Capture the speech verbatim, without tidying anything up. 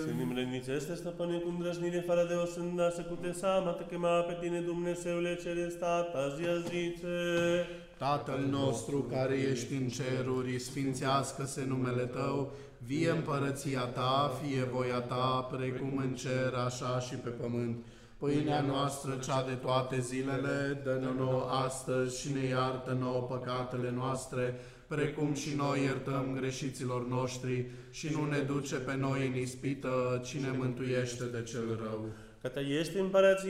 Să ne mrădnicește, stăpâne, cu îndrăznire, fără de o sânda, să cu te seama, te chema pe tine, Dumnezeule Ceresc, Tata, zi a zice. Tatăl nostru care ești în ceruri, sfințească-se numele Tău, vie împărăția Ta, fie voia Ta, precum în cer, așa și pe pământ. Pâinea noastră, cea de toate zilele, dă-ne nouă astăzi și ne iartă nouă păcatele noastre, precum și noi iertăm greșiților noștri, și nu ne duce pe noi în ispită, ci ne mântuiește de cel rău. Că Ta ești împărăția